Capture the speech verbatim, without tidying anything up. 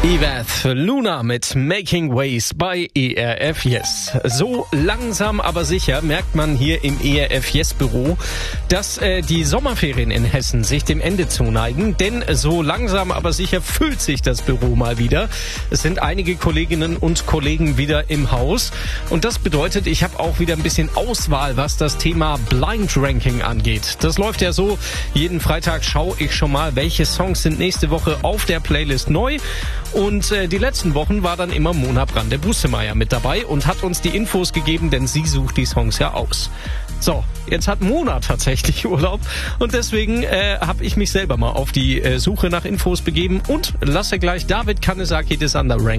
Evath Luna mit Making Ways bei E R F Yes. So langsam aber sicher merkt man hier im E R F Yes Büro, dass äh, die Sommerferien in Hessen sich dem Ende zuneigen, denn so langsam aber sicher füllt sich das Büro mal wieder. Es sind einige Kolleginnen und Kollegen wieder im Haus und das bedeutet, ich habe auch wieder ein bisschen Auswahl, was das Thema Blind Ranking angeht. Das läuft ja so, jeden Freitag schaue ich schon mal, welche Songs sind nächste Woche auf der Playlist neu. Und äh, die letzten Wochen war dann immer Mona Brande-Busemeyer mit dabei und hat uns die Infos gegeben, denn sie sucht die Songs ja aus. So, jetzt hat Mona tatsächlich Urlaub und deswegen äh, habe ich mich selber mal auf die äh, Suche nach Infos begeben und lasse gleich David Kannesaki des Underrank